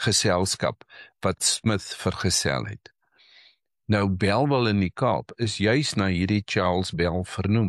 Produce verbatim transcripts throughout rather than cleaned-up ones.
geselskap wat Smith vergesel het. Nou, Bellville in die Kaap is juis na hierdie Charles Bell vernoem.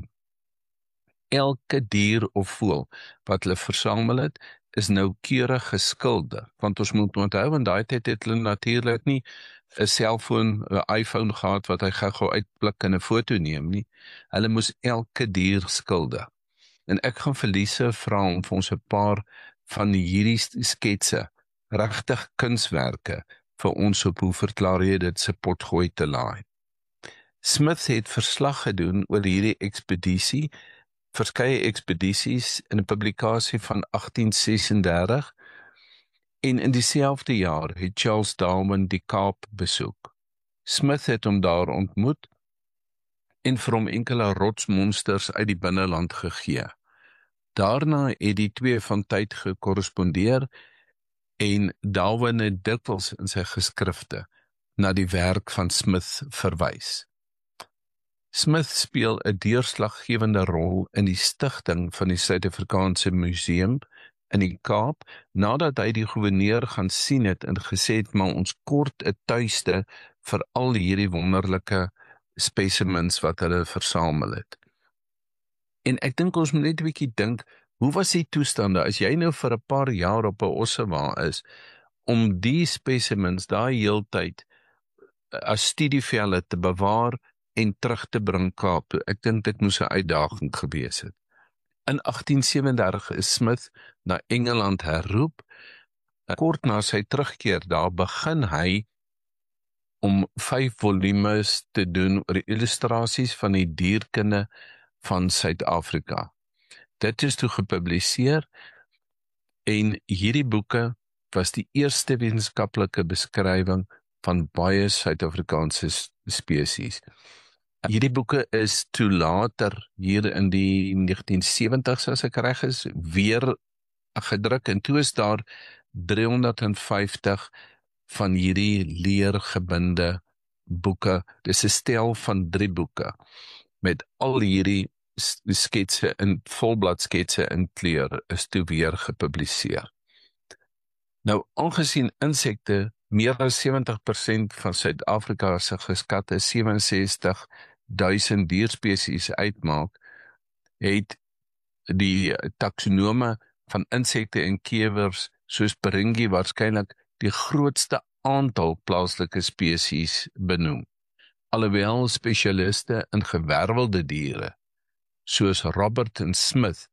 Elke dier of voël wat hulle versamel het, is nou keurig geskilder, want ons moet onthou, in daai tyd het hulle natuurlik nie 'n selfoon, 'n iPhone gehad wat hy gou-gou uitblik en 'n foto neem nie. Hulle moes elke dier skilder. En ek gaan vir Lise vra om vir ons 'n paar van hierdie sketse, regtig kunswerke, vir ons op hoe verklaar jy dit se potgooi te laai. Smith het verslag gedoen oor hierdie ekspedisie, verskeie ekspedisies in 'n publikasie van agtien sesendertig, en in dieselfde jaar het Charles Darwin die Kaap besoek. Smith het hom daar ontmoet en vir hom enkele rotsmonsters uit die binneland gegee. Daarna het die twee van tyd gekorrespondeer en Darwin het dikwels in sy geskrifte na die werk van Smith verwys. Smith speel 'n deurslaggewende rol in die stigting van die Suid-Afrikaanse Museum in die Kaap, nadat hy die goewerneur gaan sien het en gesê het, maar ons kort 'n tuiste vir al hierdie wonderlike specimens wat hulle versamel het. En ek dink ons moet net 'n bietjie dink, hoe was die toestande, as jy nou vir 'n paar jaar op 'n Ossewa is, om die specimens daai heeltyd as studievelle te bewaar en terug te bring Kaap toe. Ek dink dit moes 'n uitdaging gewees het. In agtien sewendertig is Smith na Engeland herroep. Kort na sy terugkeer daar begin hy om vyf volumes te doen oor illustrasies van die dierkunde van Suid-Afrika. Dit is toe gepubliseer en hierdie boeke was die eerste wetenskaplike beskrywing van baie Suid-Afrikaanse spesies. Hierdie boeke is toe later, hier in die negtien sewentig, as ek reg is, weer gedruk, en toe is daar driehonderdvyftig van hierdie leergebinde boeke. Dis 'n stel van drie boeke, met al hierdie sketse in volbladsketse in kleur, is toe weer gepubliseer. Nou, aangesien insekte meer as sewentig persent van Suid-Afrika se geskatte ses ses ses duisend dierspesies uitmaak, het die taksonome van insekte en kewers soos Beringie waarskynlik die grootste aantal plaaslike spesies benoem. Alhoewel spesialiste in gewervelde diere, soos Robert en Smith,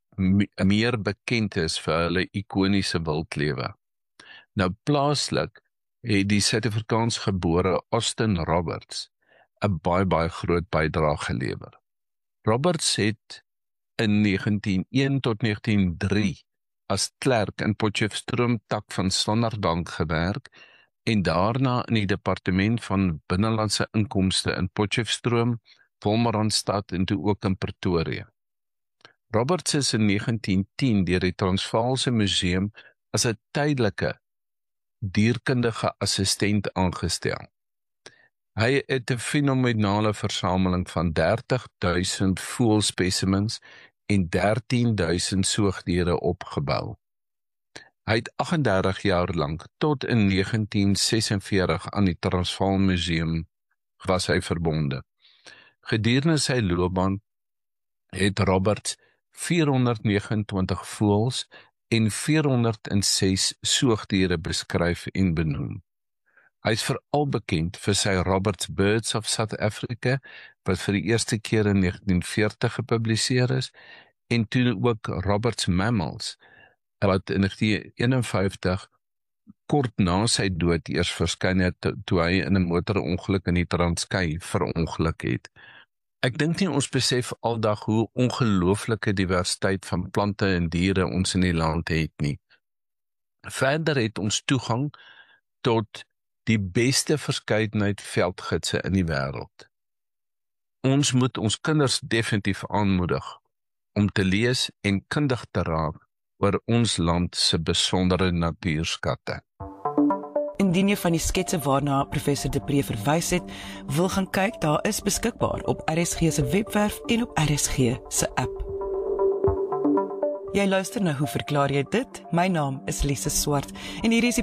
meer bekend is vir hulle ikoniese wildlewe. Nou plaaslik het die Suid-Afrikaans gebore Austin Roberts 'n baie baie groot bydrae gelewer. Roberts het in negentien een tot negentien drie as klerk in Potchefstroom tak van Sonderbank gewerk en daarna in die departement van binnelandse inkomste in Potchefstroom, Wolmaranstad en toe ook in Pretoria. Roberts is in negentien tien deur die Transvaalse Museum as 'n tydelike dierkundige assistent aangestel. Hy het 'n fenomenale versameling van dertig duisend voëlspecimens en dertien duisend soogdiere opgebou. Hy het agt en dertig jaar lank tot in negentien sesenveertig aan die Transvaal Museum was hy verbonde. Gedurende sy loopbaan het Roberts vierhonderdnegenentwintig voëls en vierhonderdses soogdiere beskryf en benoem. Hy is veral bekend vir sy Roberts Birds of South Africa, wat vir die eerste keer in negentien veertig gepubliseer is, en toe ook Roberts Mammals, wat in negentien eenenvyftig, kort na sy dood eers verskyn het, toe hy in 'n motorongeluk in die Transkei verongeluk het. Ek dink nie ons besef aldag hoe ongelooflike diversiteit van plante en diere ons in die land het nie. Verder het ons toegang tot die beste verskeidenheid veldgidse in die wêreld. Ons moet ons kinders definitief aanmoedig om te lees en kundig te raak oor ons land se besondere natuurskatte. Indien jy van die sketse waarna professor De Pre verwys het, wil gaan kyk, daar is beskikbaar op R S G se webwerf en op R S G se app. Jy luister na Hoe verklaar jy dit? My naam is Lise Swart en hier is die